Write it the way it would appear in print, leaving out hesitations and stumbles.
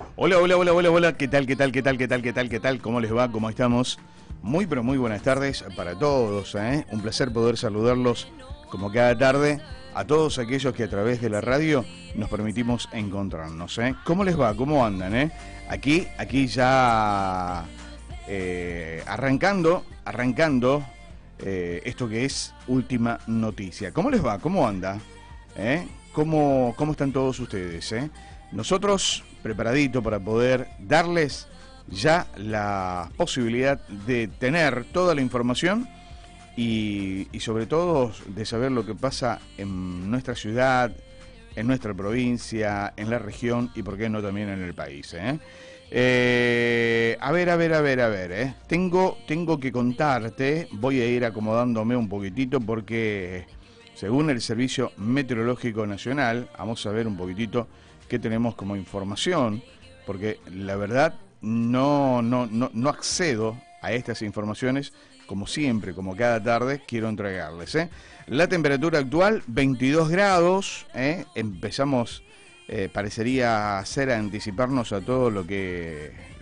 Hola, hola, hola, hola, hola, ¿qué tal, qué tal, qué tal, qué tal, qué tal, qué tal? ¿Cómo les va? ¿Cómo estamos? Muy, pero muy buenas tardes para todos, ¿eh? Un placer poder saludarlos como cada tarde a todos aquellos que a través de la radio nos permitimos encontrarnos, ¿eh? ¿Cómo les va? ¿Cómo andan, eh? Aquí ya arrancando esto que es Última Noticia. ¿Cómo les va? ¿Cómo anda? ¿Cómo están todos ustedes, eh? Nosotros preparadito para poder darles ya la posibilidad de tener toda la información y sobre todo de saber lo que pasa en nuestra ciudad, en nuestra provincia, en la región y por qué no también en el país, ¿eh? A ver. Tengo que contarte, voy a ir acomodándome un poquitito porque según el Servicio Meteorológico Nacional, vamos a ver un poquitito qué tenemos como información, porque la verdad no accedo a estas informaciones como siempre, como cada tarde, quiero entregarles, ¿eh? La temperatura actual, 22 grados, ¿eh? Empezamos, parecería ser anticiparnos a todo